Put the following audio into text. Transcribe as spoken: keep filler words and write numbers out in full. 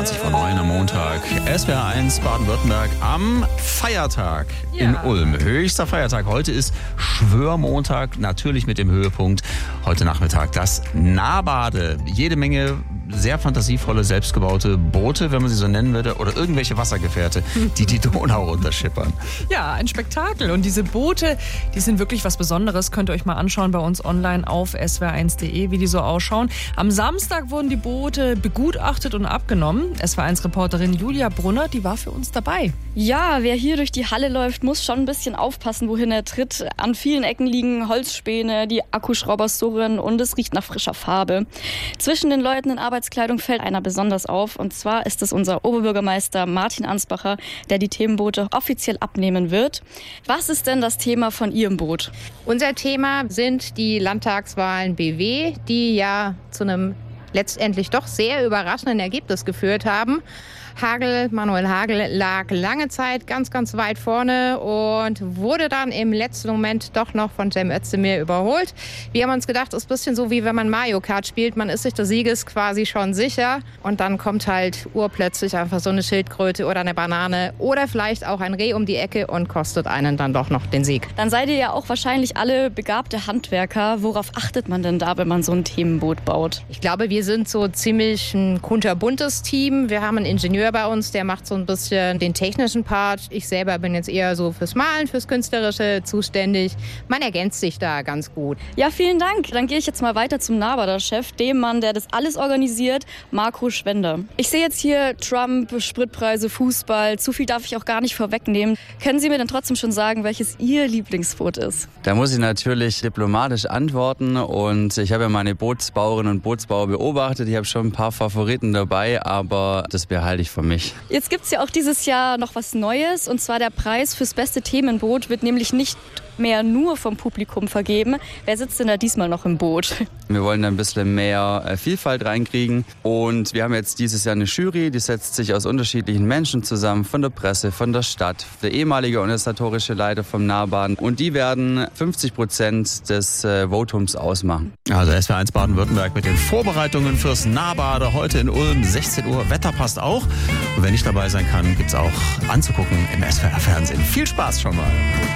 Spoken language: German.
zwanzig vor neun am Montag. S W R eins Baden-Württemberg am Feiertag ja. in Ulm. Höchster Feiertag. Heute ist Schwörmontag, natürlich mit dem Höhepunkt. Heute Nachmittag das Nahbade. Jede Menge sehr fantasievolle, selbstgebaute Boote, wenn man sie so nennen würde, oder irgendwelche Wassergefährte, die die Donau runterschippern. Ja, ein Spektakel. Und diese Boote, die sind wirklich was Besonderes. Könnt ihr euch mal anschauen bei uns online auf s w r eins punkt d e, wie die so ausschauen. Am Samstag wurden die Boote begutachtet und abgenommen. S W R eins Reporterin Julia Brunner, die war für uns dabei. Ja, wer hier durch die Halle läuft, muss schon ein bisschen aufpassen, wohin er tritt. An vielen Ecken liegen Holzspäne, die Akkuschrauber surren und es riecht nach frischer Farbe. Zwischen den Leuten in Arbeitskleidung fällt einer besonders auf. Und zwar ist es unser Oberbürgermeister Martin Ansbacher, der die Themenboote offiziell abnehmen wird. Was ist denn das Thema von Ihrem Boot? Unser Thema sind die Landtagswahlen B W, die ja zu einem letztendlich doch sehr überraschenden Ergebnis geführt haben. Hagel, Manuel Hagel, lag lange Zeit ganz, ganz weit vorne und wurde dann im letzten Moment doch noch von Cem Özdemir überholt. Wir haben uns gedacht, es ist ein bisschen so, wie wenn man Mario Kart spielt. Man ist sich des Sieges quasi schon sicher und dann kommt halt urplötzlich einfach so eine Schildkröte oder eine Banane oder vielleicht auch ein Reh um die Ecke und kostet einen dann doch noch den Sieg. Dann seid ihr ja auch wahrscheinlich alle begabte Handwerker. Worauf achtet man denn da, wenn man so ein Themenboot baut? Ich glaube, wir sind so ziemlich ein kunterbuntes Team. Wir haben einen Ingenieur bei uns, der macht so ein bisschen den technischen Part. Ich selber bin jetzt eher so fürs Malen, fürs Künstlerische zuständig. Man ergänzt sich da ganz gut. Ja, vielen Dank. Dann gehe ich jetzt mal weiter zum Nahbader-Chef, dem Mann, der das alles organisiert, Marco Schwender. Ich sehe jetzt hier Trump, Spritpreise, Fußball. Zu viel darf ich auch gar nicht vorwegnehmen. Können Sie mir denn trotzdem schon sagen, welches Ihr Lieblingsboot ist? Da muss ich natürlich diplomatisch antworten und ich habe ja meine Bootsbauerinnen und Bootsbauer beobachtet. Ich habe schon ein paar Favoriten dabei, aber das behalte ich für mich. Jetzt gibt es ja auch dieses Jahr noch was Neues, und zwar der Preis fürs beste Themenboot wird nämlich nicht mehr nur vom Publikum vergeben. Wer sitzt denn da diesmal noch im Boot? Wir wollen da ein bisschen mehr Vielfalt reinkriegen und wir haben jetzt dieses Jahr eine Jury, die setzt sich aus unterschiedlichen Menschen zusammen, von der Presse, von der Stadt, der ehemalige organisatorische Leiter vom Nahbaden, und die werden fünfzig Prozent des äh, Votums ausmachen. Also S W R eins Baden-Württemberg mit den Vorbereitungen fürs Nahbade heute in Ulm, sechzehn Uhr. Wetter passt auch. Und wer nicht dabei sein kann, gibt's auch anzugucken im S W R Fernsehen. Viel Spaß schon mal.